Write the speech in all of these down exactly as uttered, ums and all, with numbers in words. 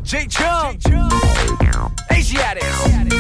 J Chung Asiatics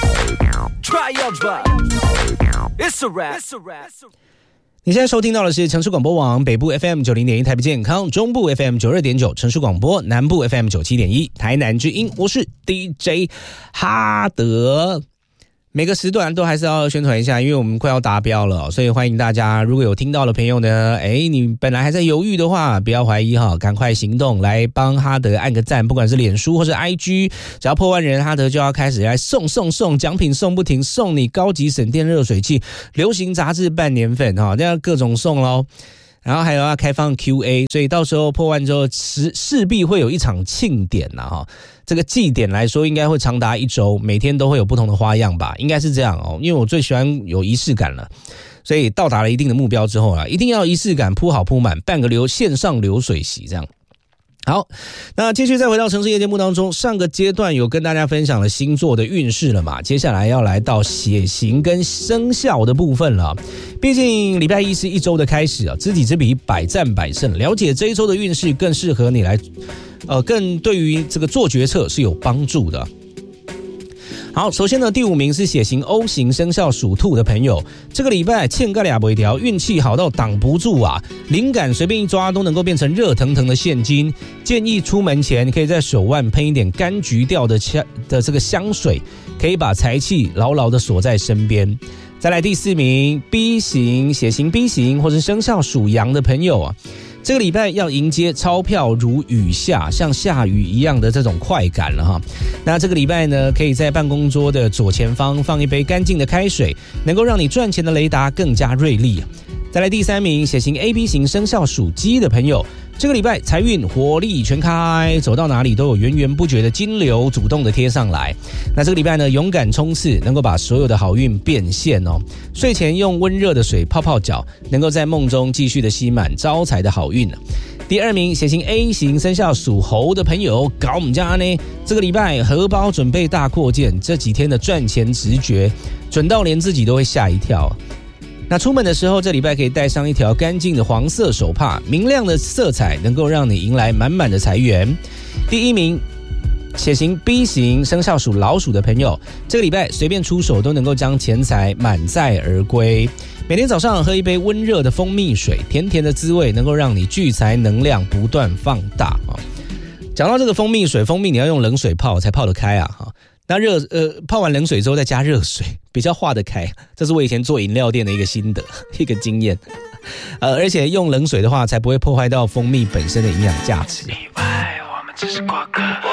Try your drug It's a rap 你现在收听到的是城市广播网北部 F M 九十点一台北健康，中部 F M 九十二点九城市广播，南部 F M 九十七点一台南之音，我是 D J 哈德。每个时段都还是要宣传一下，因为我们快要达标了，所以欢迎大家，如果有听到的朋友呢，诶，你本来还在犹豫的话，不要怀疑哈，赶快行动来帮哈德按个赞，不管是脸书或是 I G， 只要破万人，哈德就要开始来送送送奖品，送不停，送你高级省电热水器、流行杂志半年份哈，这样各种送咯。然后还有要开放 Q A， 所以到时候破万之后势势必会有一场庆典呐哈。这个祭典来说应该会长达一周，每天都会有不同的花样吧，应该是这样哦。因为我最喜欢有仪式感了，所以到达了一定的目标之后啊，一定要仪式感铺好铺满，办个流线上流水席这样。好，那继续再回到城市夜节目当中，上个阶段有跟大家分享了星座的运势了嘛，接下来要来到血型跟生肖的部分了。毕竟礼拜一是一周的开始啊，知己知彼，百战百胜，了解这一周的运势更适合你来，呃，更对于这个做决策是有帮助的。好，首先呢，第五名是血型 O 型生肖属兔的朋友，这个礼拜欠个俩尾条，运气好到挡不住啊，灵感随便一抓都能够变成热腾腾的现金。建议出门前可以在手腕喷一点柑橘调的香的这个香水，可以把财气牢牢的锁在身边。再来第四名 B 型血型 B 型或是生肖属羊的朋友啊，这个礼拜要迎接钞票如雨下，像下雨一样的这种快感了哈。那这个礼拜呢，可以在办公桌的左前方放一杯干净的开水，能够让你赚钱的雷达更加锐利。再来第三名，血型 A B 型生肖属鸡的朋友，这个礼拜财运火力全开，走到哪里都有源源不绝的金流主动的贴上来。那这个礼拜呢，勇敢冲刺，能够把所有的好运变现哦。睡前用温热的水泡泡脚，能够在梦中继续的吸满招财的好运。第二名，血型 A 型生肖属猴的朋友，搞我们家呢，这个礼拜荷包准备大扩建，这几天的赚钱直觉准到连自己都会吓一跳。那出门的时候，这礼拜可以带上一条干净的黄色手帕，明亮的色彩能够让你迎来满满的财源。第一名，血型 B 型生肖属老鼠的朋友，这个礼拜随便出手都能够将钱财满载而归。每天早上喝一杯温热的蜂蜜水，甜甜的滋味能够让你聚财能量不断放大。讲到这个蜂蜜水，蜂蜜你要用冷水泡才泡得开啊。那热呃泡完冷水之后再加热水，比较化得开。这是我以前做饮料店的一个心得，一个经验。呃，而且用冷水的话，才不会破坏到蜂蜜本身的营养价值。 意外，我们只是过客。